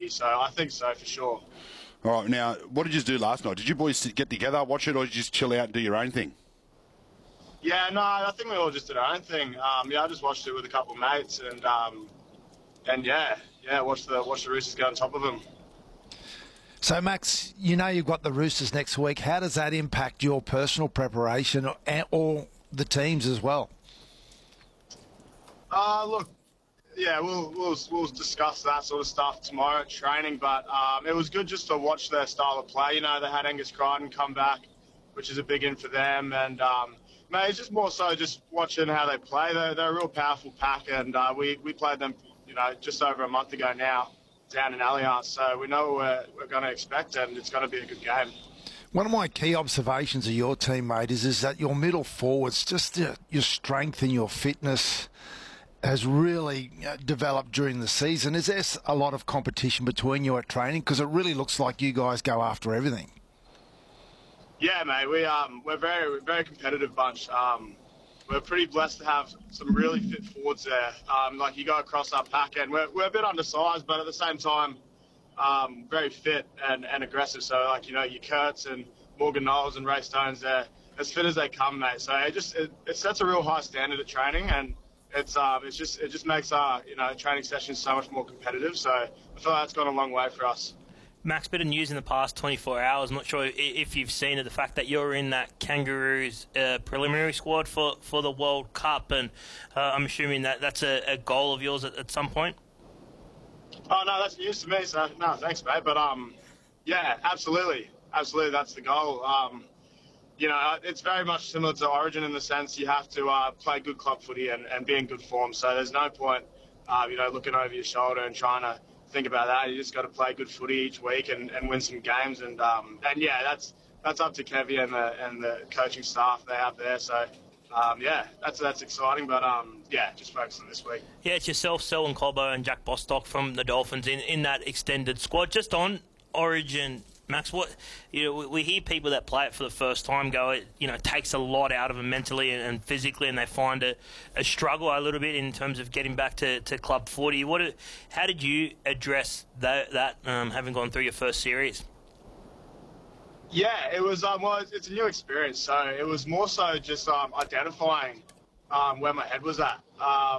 Wolfie. So I think so for sure. All right, now, what did you do last night? Did you boys get together, watch it, or did you just chill out and do your own thing? Yeah, no, I think we all just did our own thing. I just watched it with a couple of mates, and watch the Roosters go on top of them. So, Max, you know you've got the Roosters next week. How does that impact your personal preparation or the teams as well? Look, yeah, we'll discuss that sort of stuff tomorrow at training. But it was good just to watch their style of play. You know, they had Angus Crichton come back, which is a big in for them, and mate, it's just more so just watching how they play. They're a real powerful pack, and we played them, you know, just over a month ago now down in Allianz. So we know what we're going to expect, and it's going to be a good game. One of my key observations of your team, mate, is that your middle forwards, just your strength and your fitness has really developed during the season. Is there a lot of competition between you at training? Because it really looks like you guys go after everything. Yeah, mate, we're very, very competitive bunch. We're pretty blessed to have some really fit forwards there. Like you go across our pack end, we're a bit undersized, but at the same time, very fit and aggressive. So like, you know, your Kurtz and Morgan Knowles and Ray Stones, they're as fit as they come, mate. So it sets a real high standard at training, and it just makes our, you know, training sessions so much more competitive. So I feel like that's gone a long way for us. Max, bit of news in the past 24 hours. I'm not sure if you've seen it, the fact that you're in that Kangaroos preliminary squad for the World Cup, and I'm assuming that's a goal of yours at some point? Oh, no, that's news to me, so no, thanks, mate. But, yeah, absolutely, that's the goal. You know, it's very much similar to Origin in the sense you have to play good club footy and be in good form, so there's no point, you know, looking over your shoulder and trying to think about that. You just got to play good footy each week and win some games, and yeah, that's up to Kevy and the coaching staff they have there. So yeah, that's exciting, but yeah, just focus on this week. Yeah, it's yourself, Selwyn Cobbo, and Jack Bostock from the Dolphins in that extended squad. Just on Origin, Max, what, you know, we hear people that play it for the first time go, it takes a lot out of them mentally and physically, and they find a struggle a little bit in terms of getting back to club footy. How did you address that having gone through your first series? Yeah, it was well, it's a new experience, so it was more so just identifying where my head was at.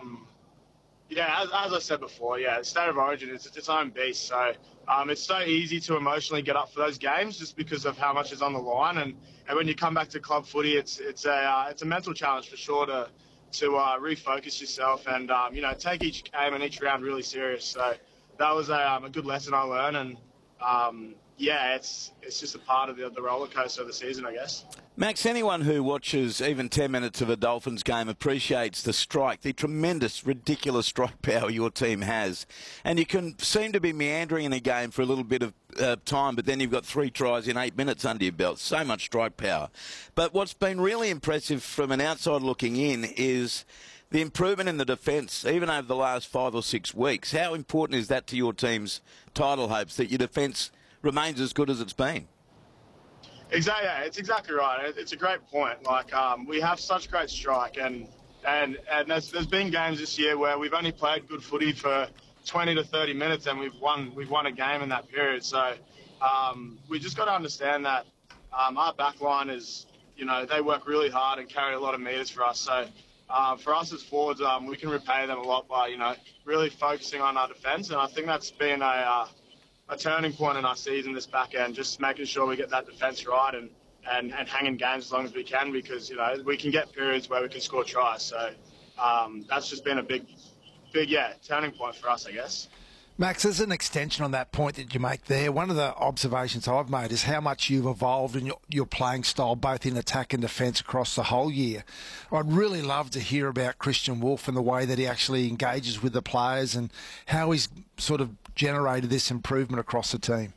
Yeah, as I said before, yeah, State of Origin is its own beast. So it's so easy to emotionally get up for those games just because of how much is on the line. And when you come back to club footy, it's a mental challenge for sure to refocus yourself and take each game and each round really serious. So that was a good lesson I learned, and yeah, it's just a part of the roller coaster of the season, I guess. Max, anyone who watches even 10 minutes of a Dolphins game appreciates the tremendous, ridiculous strike power your team has. And you can seem to be meandering in a game for a little bit of time, but then you've got 3 tries in 8 minutes under your belt. So much strike power. But what's been really impressive from an outside looking in is the improvement in the defence, even over the last 5 or 6 weeks. How important is that to your team's title hopes, that your defence remains as good as it's been? Exactly, yeah, it's exactly right. It's a great point. Like we have such great strike, and there's been games this year where we've only played good footy for 20 to 30 minutes, and we've won a game in that period. So we just got to understand that our back line is, they work really hard and carry a lot of meters for us. So for us as forwards, we can repay them a lot by really focusing on our defence, and I think that's been a turning point in our season this back end, just making sure we get that defence right and hang in games as long as we can, because we can get periods where we can score tries. So that's just been a big turning point for us, I guess. Max, as an extension on that point that you make there, one of the observations I've made is how much you've evolved in your playing style, both in attack and defence across the whole year. I'd really love to hear about Christian Wolf and the way that he actually engages with the players and how he's sort of generated this improvement across the team.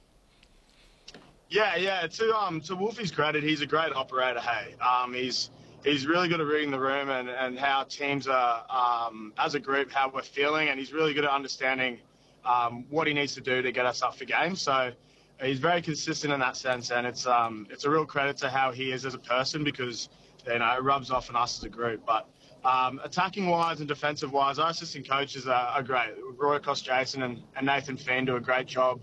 Yeah. To Wolfie's credit, he's a great operator. Hey, he's really good at reading the room and how teams are as a group, how we're feeling, and he's really good at understanding what he needs to do to get us up for games. So he's very consistent in that sense, and it's a real credit to how he is as a person, because it rubs off on us as a group. But attacking wise and defensive wise, our assistant coaches are great. Roy Kos-Jason and Nathan Finn do a great job